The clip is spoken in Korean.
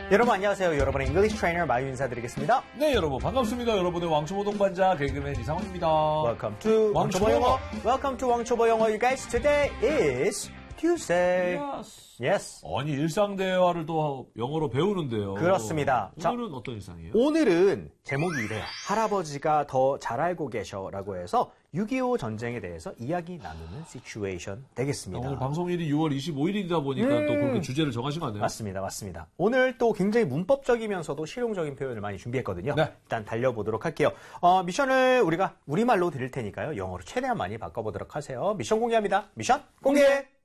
여러분 안녕하세요. 여러분의 잉글리시 트레이너 마유 인사드리겠습니다. 네, 여러분 반갑습니다. 여러분의 왕초보 동반자 개그맨 이상훈입니다. Welcome to 왕초보 영어. Welcome to 왕초보 영어. You guys, today is Tuesday. Yes. 아니, 일상 대화를 또 영어로 배우는데요. 그렇습니다. 오늘은 어떤 일상이에요? 오늘은 제목이 이래요. 할아버지가 더 잘 알고 계셔라고 해서 6.25 전쟁에 대해서 이야기 나누는 시츄에이션 되겠습니다. 오늘 방송일이 6월 25일이다 보니까 또 그렇게 주제를 정하신 거 아니에요? 맞습니다. 맞습니다. 오늘 또 굉장히 문법적이면서도 실용적인 표현을 많이 준비했거든요. 네. 일단 달려보도록 할게요. 미션을 우리가 우리말로 드릴 테니까요. 영어로 최대한 많이 바꿔보도록 하세요. 미션 공개합니다. 미션 공개!